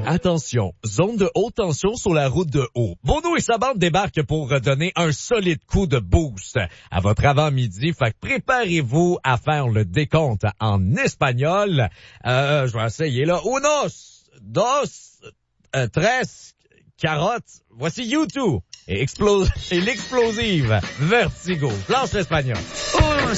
Attention, zone de haute tension sur la route de haut. Bono et sa bande débarquent pour donner un solide coup de boost à votre avant-midi. Fait que préparez-vous à faire le décompte en espagnol. Je vais essayer là. Unos, dos, tres, carottes. Voici U2 et l'explosive Vertigo. Planche l'espagnol.